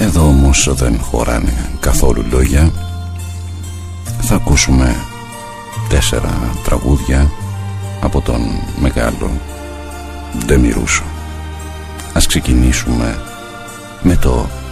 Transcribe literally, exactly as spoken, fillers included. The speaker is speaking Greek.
Εδώ όμως δεν χωράνε καθόλου λόγια. Θα ακούσουμε τέσσερα τραγούδια από τον μεγάλο Ντεμι Ρούσο. Ας ξεκινήσουμε με το